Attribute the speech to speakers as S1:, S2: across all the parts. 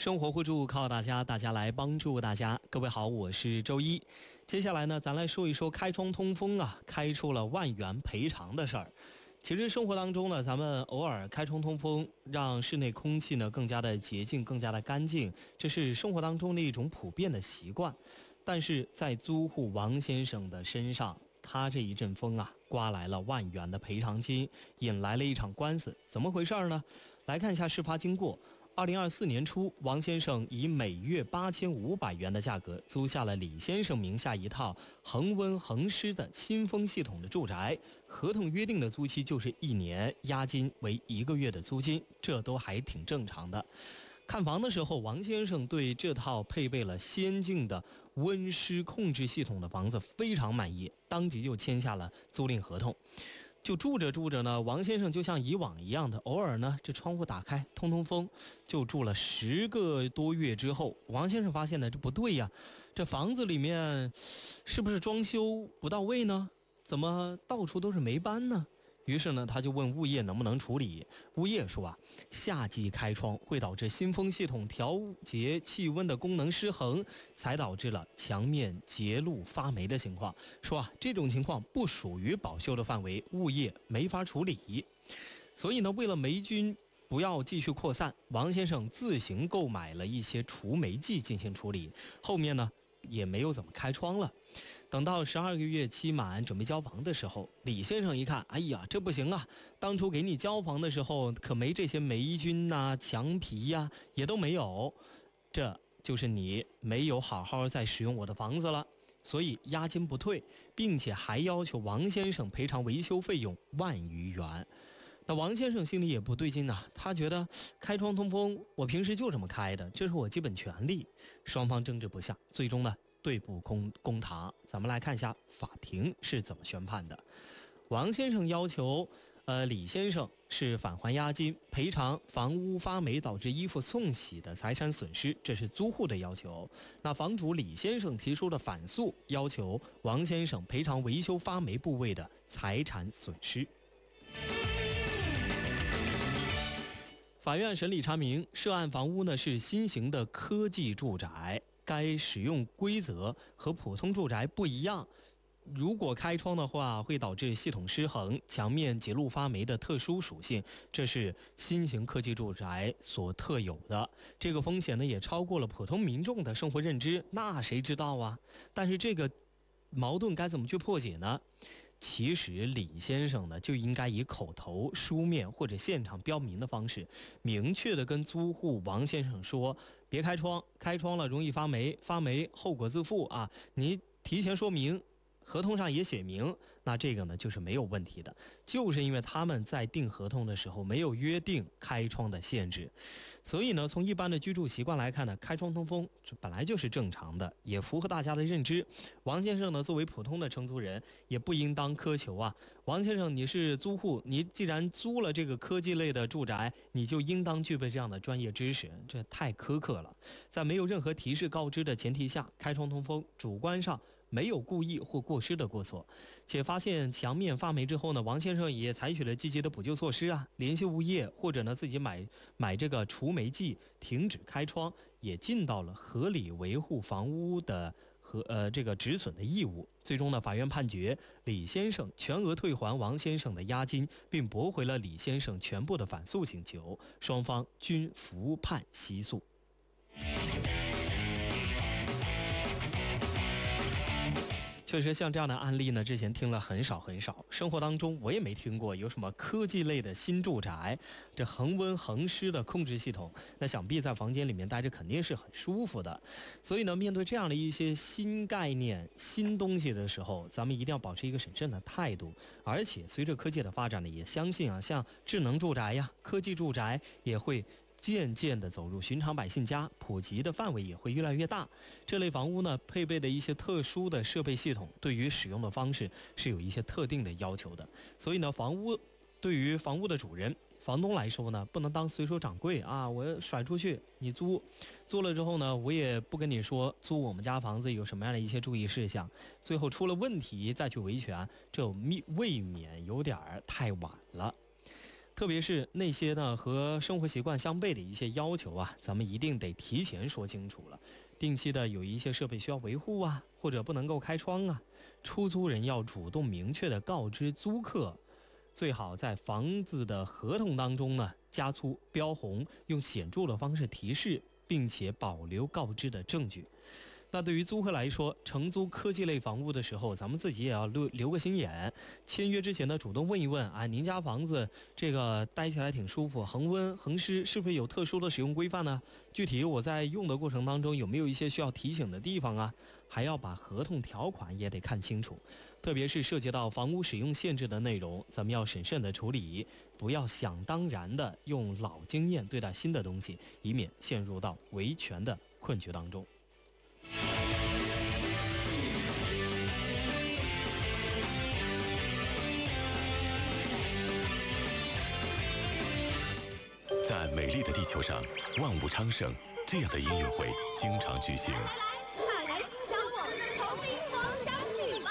S1: 生活互助靠大家，大家来帮助大家。各位好，我是周一。接下来呢，咱来说一说开窗通风开出了万元赔偿的事儿。其实生活当中呢，咱们偶尔开窗通风，让室内空气呢更加的洁净，更加的干净，这是生活当中的一种普遍的习惯。但是在租户王先生的身上，他这一阵风刮来了万元的赔偿金，引来了一场官司。怎么回事呢？来看一下事发经过。2024年初，王先生以每月8500元的价格租下了李先生名下一套恒温恒湿的新风系统的住宅，合同约定的租期就是1年，押金为1个月的租金，这都还挺正常的。看房的时候，王先生对这套配备了先进的温湿控制系统的房子非常满意，当即就签下了租赁合同。就住着住着呢，王先生就像以往一样的，偶尔呢这窗户打开通通风，就住了10个多月之后，王先生发现呢这不对呀，这房子里面是不是装修不到位呢？怎么到处都是霉斑呢？于是呢，他就问物业能不能处理。物业说夏季开窗会导致新风系统调节气温的功能失衡，才导致了墙面结露发霉的情况。说这种情况不属于保修的范围，物业没法处理。所以呢，为了霉菌不要继续扩散，王先生自行购买了一些除霉剂进行处理。后面呢，也没有怎么开窗了。等到12个月期满准备交房的时候，李先生一看，哎呀，这不行当初给你交房的时候可没这些霉菌墙皮也都没有，这就是你没有好好再使用我的房子了，所以押金不退，并且还要求王先生赔偿维修费用1万余元。那王先生心里也不对劲他觉得开窗通风我平时就这么开的，这是我基本权利。双方争执不下，最终呢对簿公堂。咱们来看一下法庭是怎么宣判的。王先生要求李先生是返还押金，赔偿房屋发霉导致衣服送洗的财产损失，这是租户的要求。那房主李先生提出的反诉，要求王先生赔偿维修发霉部位的财产损失。法院审理查明，涉案房屋呢是新型的科技住宅，该使用规则和普通住宅不一样。如果开窗的话，会导致系统失衡、墙面结露发霉的特殊属性，这是新型科技住宅所特有的。这个风险呢，也超过了普通民众的生活认知，那谁知道但是这个矛盾该怎么去破解呢？其实李先生呢就应该以口头、书面或者现场标明的方式，明确的跟租户王先生说，别开窗，开窗了容易发霉，发霉后果自负你提前说明，合同上也写明，那这个呢就是没有问题的。就是因为他们在订合同的时候没有约定开窗的限制，所以呢从一般的居住习惯来看呢，开窗通风这本来就是正常的，也符合大家的认知。王先生呢作为普通的承租人，也不应当苛求王先生你是租户，你既然租了这个科技类的住宅，你就应当具备这样的专业知识，这太苛刻了。在没有任何提示告知的前提下开窗通风，主观上没有故意或过失的过错。且发现墙面发霉之后呢，王先生也采取了积极的补救措施联系物业，或者呢自己买这个除霉剂，停止开窗，也尽到了合理维护房屋的这个止损的义务。最终呢，法院判决李先生全额退还王先生的押金，并驳回了李先生全部的反诉请求，双方均服判息诉。确实像这样的案例呢，之前听了很少，生活当中我也没听过有什么科技类的新住宅，这恒温恒湿的控制系统，那想必在房间里面待着肯定是很舒服的。所以呢，面对这样的一些新概念、新东西的时候，咱们一定要保持一个审慎的态度。而且随着科技的发展呢，也相信像智能住宅科技住宅也会渐渐地走入寻常百姓家，普及的范围也会越来越大。这类房屋呢，配备的一些特殊的设备系统，对于使用的方式是有一些特定的要求的。所以呢，对于房屋的主人、房东来说呢，不能当随手掌柜我甩出去，你租了之后呢，我也不跟你说租我们家房子有什么样的一些注意事项，最后出了问题再去维权，这未免有点太晚了。 特别是那些呢和生活习惯相悖的一些要求啊，咱们一定得提前说清楚了。定期的有一些设备需要维护啊，或者不能够开窗啊，出租人要主动明确的告知租客，最好在房子的合同当中呢加粗标红，用显著的方式提示，并且保留告知的证据。那对于租客来说，承租科技类房屋的时候，咱们自己也要留个心眼。签约之前呢，主动问一问啊，您家房子这个待起来挺舒服，恒温恒湿是不是有特殊的使用规范呢？具体我在用的过程当中有没有一些需要提醒的地方啊？还要把合同条款也得看清楚，特别是涉及到房屋使用限制的内容，咱们要审慎的处理，不要想当然的用老经验对待新的东西，以免陷入到维权的困局当中。
S2: 在美丽的地球上，万物昌盛，这样的音乐会经常举行。
S3: 快来欣赏我们的丛林狂想曲吧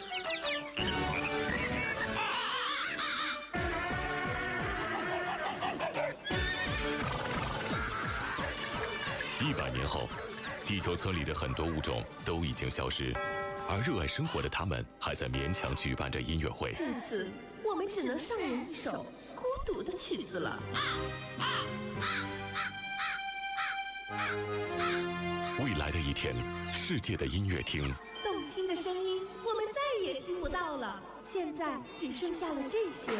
S2: ！100年后，地球村里的很多物种都已经消失，而热爱生活的他们还在勉强举办着音乐会。
S3: 这次我们只能上演一首孤独的曲子了。
S2: 未来的一天，世界的音乐厅，
S3: 动听的声音我们再也听不到了，现在只剩下了这些。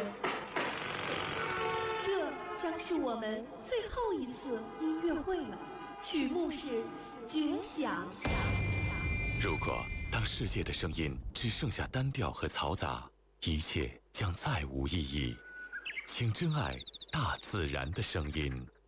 S3: 这将是我们最后一次音乐会了，曲目是《绝响》。
S2: 如果当世界的声音只剩下单调和嘈杂，一切将再无意义。请珍爱大自然的声音。